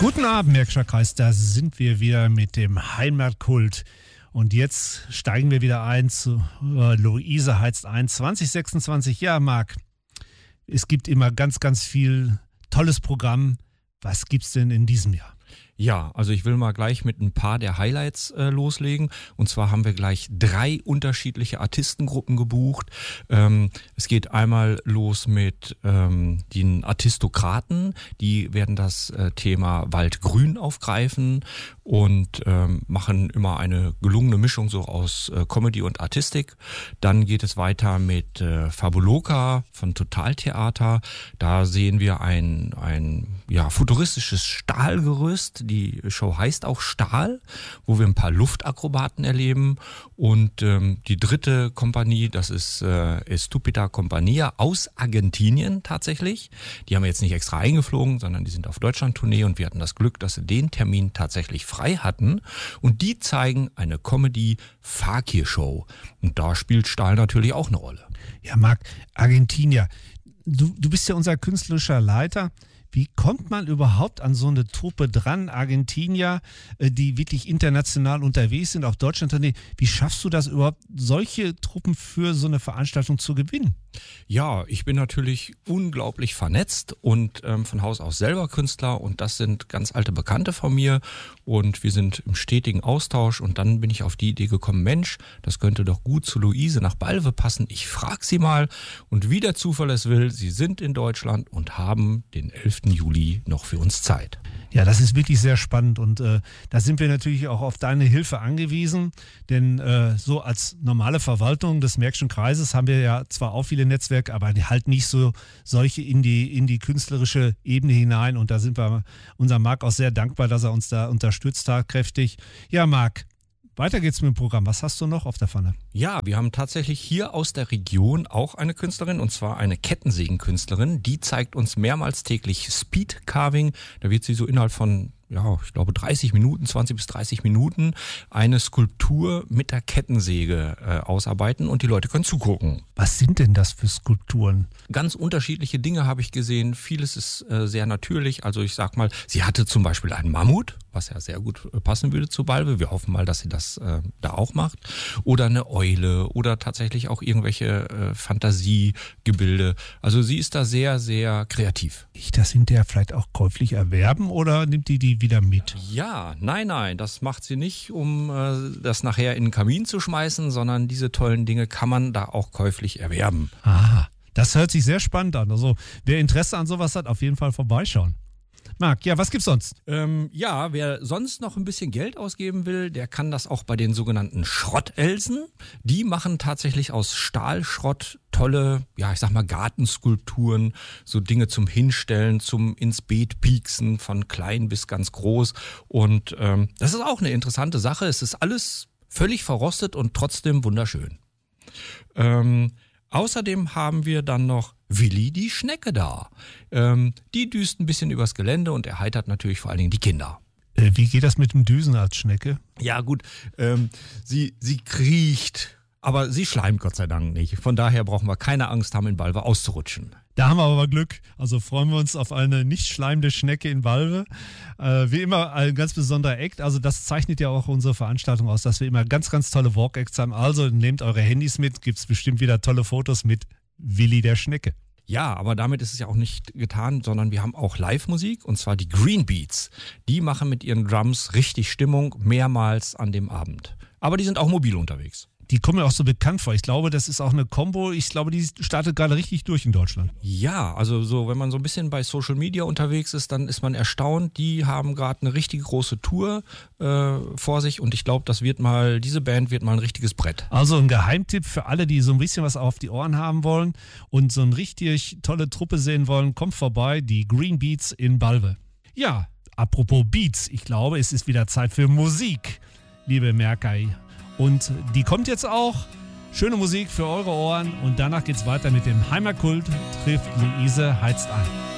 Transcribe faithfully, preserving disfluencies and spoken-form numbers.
Guten Abend, Märkischer Kreis, da sind wir wieder mit dem Heimatkult. Und jetzt steigen wir wieder ein zu äh, Luise heizt ein, zwanzig sechsundzwanzig. Ja, Marc, es gibt immer ganz, ganz viel tolles Programm. Was gibt's denn in diesem Jahr? Ja, also ich will mal gleich mit ein paar der Highlights äh, loslegen. Und zwar haben wir gleich drei unterschiedliche Artistengruppen gebucht. Ähm, es geht einmal los mit ähm, den Artistokraten. Die werden das äh, Thema Waldgrün aufgreifen und ähm, machen immer eine gelungene Mischung so aus äh, Comedy und Artistik. Dann geht es weiter mit äh, Fabuloka von Totaltheater. Da sehen wir ein, ein ja, futuristisches Stahlgerüst. Die Show heißt auch Stahl, wo wir ein paar Luftakrobaten erleben. Und ähm, die dritte Kompanie, das ist äh, Estúpida Compañía aus Argentinien tatsächlich. Die haben wir jetzt nicht extra eingeflogen, sondern die sind auf Deutschland-Tournee und wir hatten das Glück, dass sie den Termin tatsächlich frei hatten. Und die zeigen eine Comedy-Fakir-Show. Und da spielt Stahl natürlich auch eine Rolle. Ja, Marc, Argentinier, du, du bist ja unser künstlerischer Leiter. Wie kommt man überhaupt an so eine Truppe dran, Argentinier, die wirklich international unterwegs sind, auf Deutschland-Tournee? Wie schaffst du das überhaupt, solche Truppen für so eine Veranstaltung zu gewinnen? Ja, ich bin natürlich unglaublich vernetzt und ähm, von Haus aus selber Künstler und das sind ganz alte Bekannte von mir und wir sind im stetigen Austausch und dann bin ich auf die Idee gekommen, Mensch, das könnte doch gut zu Luise nach Balve passen. Ich frage sie mal und wie der Zufall es will, sie sind in Deutschland und haben den elften Juli noch für uns Zeit. Ja, das ist wirklich sehr spannend und äh, da sind wir natürlich auch auf deine Hilfe angewiesen, denn äh, so als normale Verwaltung des Märkischen Kreises haben wir ja zwar auch viele Netzwerke, aber halt nicht so solche in die, in die künstlerische Ebene hinein und da sind wir unserem Marc auch sehr dankbar, dass er uns da unterstützt hat, kräftig. Ja, Marc, weiter geht's mit dem Programm. Was hast du noch auf der Pfanne? Ja, wir haben tatsächlich hier aus der Region auch eine Künstlerin und zwar eine Kettensägenkünstlerin. Die zeigt uns mehrmals täglich Speed Carving. Da wird sie so innerhalb von, ja, ich glaube dreißig Minuten, zwanzig bis dreißig Minuten eine Skulptur mit der Kettensäge äh, ausarbeiten und die Leute können zugucken. Was sind denn das für Skulpturen? Ganz unterschiedliche Dinge habe ich gesehen. Vieles ist äh, sehr natürlich. Also ich sag mal, sie hatte zum Beispiel einen Mammut, was ja sehr gut äh, passen würde zu Balve. Wir hoffen mal, dass sie das äh, da auch macht. Oder eine Eule oder tatsächlich auch irgendwelche äh, Fantasiegebilde. Also sie ist da sehr, sehr kreativ. Ich, das hinterher vielleicht auch käuflich erwerben oder nimmt die die wieder mit? Ja, nein, nein, das macht sie nicht, um äh, das nachher in den Kamin zu schmeißen, sondern diese tollen Dinge kann man da auch käuflich erwerben. Ah, das hört sich sehr spannend an. Also wer Interesse an sowas hat, auf jeden Fall vorbeischauen. Marc, ja, was gibt's sonst? Ähm, ja, wer sonst noch ein bisschen Geld ausgeben will, der kann das auch bei den sogenannten Schrottelsen. Die machen tatsächlich aus Stahlschrott tolle, ja, ich sag mal Gartenskulpturen, so Dinge zum Hinstellen, zum ins Beet pieksen, von klein bis ganz groß. Und ähm, das ist auch eine interessante Sache. Es ist alles völlig verrostet und trotzdem wunderschön. Ähm, außerdem haben wir dann noch Willi die Schnecke da. Ähm, die düst ein bisschen übers Gelände und erheitert natürlich vor allen Dingen die Kinder. Äh, wie geht das mit dem Düsen als Schnecke? Ja gut, ähm, sie, sie kriecht, aber sie schleimt Gott sei Dank nicht. Von daher brauchen wir keine Angst haben, in Balve auszurutschen. Da haben wir aber Glück. Also freuen wir uns auf eine nicht schleimende Schnecke in Balve. Äh, wie immer ein ganz besonderer Act. Also das zeichnet ja auch unsere Veranstaltung aus, dass wir immer ganz, ganz tolle Walk-Acts haben. Also nehmt eure Handys mit, gibt's bestimmt wieder tolle Fotos mit Willi der Schnecke. Ja, aber damit ist es ja auch nicht getan, sondern wir haben auch Live-Musik und zwar die Green Beats. Die machen mit ihren Drums richtig Stimmung mehrmals an dem Abend. Aber die sind auch mobil unterwegs. Die kommen mir auch so bekannt vor. Ich glaube, das ist auch eine Kombo. Ich glaube, die startet gerade richtig durch in Deutschland. Ja, also so, wenn man so ein bisschen bei Social Media unterwegs ist, dann ist man erstaunt. Die haben gerade eine richtig große Tour äh, vor sich und ich glaube, das wird mal, diese Band wird mal ein richtiges Brett. Also ein Geheimtipp für alle, die so ein bisschen was auf die Ohren haben wollen und so eine richtig tolle Truppe sehen wollen, kommt vorbei, die Green Beats in Balve. Ja, apropos Beats, ich glaube, es ist wieder Zeit für Musik, liebe Merkei. Und die kommt jetzt auch. Schöne Musik für eure Ohren und danach geht's weiter mit dem Heimatkult trifft Luise heizt ein.